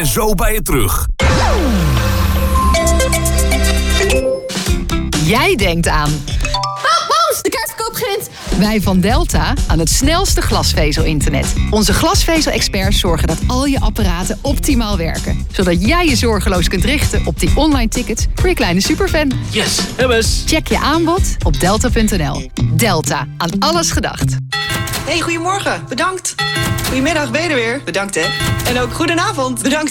zijn zo bij je terug. Jij denkt aan... de kaartverkoop begint. Wij van Delta aan het snelste glasvezel-internet. Onze glasvezel-experts zorgen dat al je apparaten optimaal werken. Zodat jij je zorgeloos kunt richten op die online tickets voor je kleine superfan. Yes, MS. Check je aanbod op delta.nl. Delta, aan alles gedacht. Hey, goedemorgen. Bedankt. Goedemiddag, ben je er weer? Bedankt, hè. En ook goedenavond. Bedankt.